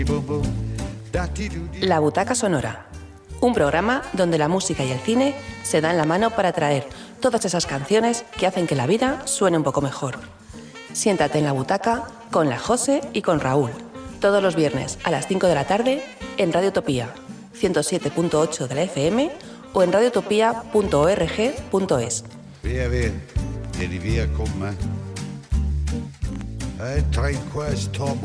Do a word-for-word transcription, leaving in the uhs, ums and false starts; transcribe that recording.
La Butaca Sonora, un programa donde la música y el cine se dan la mano para traer todas esas canciones que hacen que la vida suene un poco mejor. Siéntate en la butaca con la José y con Raúl, todos los viernes a las cinco de la tarde en Radio Utopía, ciento siete punto ocho de la F M o en radiotopia punto org punto es. Via, via, vieni via con me. Entra in questo